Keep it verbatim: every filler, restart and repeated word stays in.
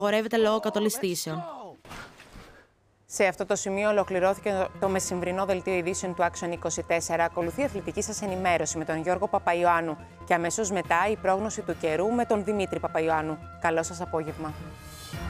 Απαγορεύεται λόγω κατολιστήσεων. Σε αυτό το σημείο ολοκληρώθηκε το μεσημβρινό δελτίο ειδήσεων του Action είκοσι τέσσερα. Ακολουθεί η αθλητική σας ενημέρωση με τον Γιώργο Παπαϊωάννου και αμέσως μετά η πρόγνωση του καιρού με τον Δημήτρη Παπαϊωάννου. Καλό σας απόγευμα.